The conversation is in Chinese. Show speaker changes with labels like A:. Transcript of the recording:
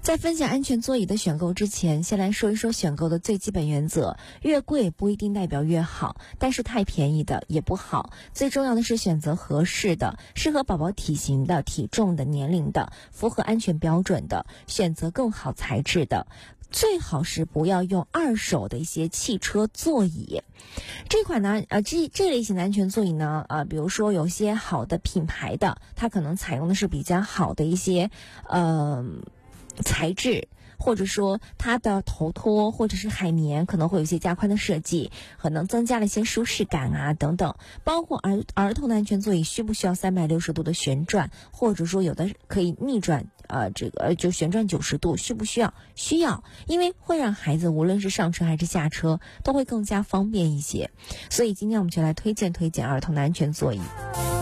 A: 在分享安全座椅的选购之前，先来说一说选购的最基本原则。越贵不一定代表越好，但是太便宜的也不好。最重要的是选择合适的，适合宝宝体型的、体重的、年龄的，符合安全标准的，选择更好材质的。最好是不要用二手的一些汽车座椅。这款呢，这类型的安全座椅呢，比如说有些好的品牌的，它可能采用的是比较好的一些材质，或者说它的头托或者是海绵可能会有一些加宽的设计，可能增加了一些舒适感啊等等。包括儿童的安全座椅需不需要360度的旋转，或者说有的可以逆转，就旋转90度，需不需要？需要，因为会让孩子无论是上车还是下车都会更加方便一些。所以今天我们就来推荐儿童的安全座椅。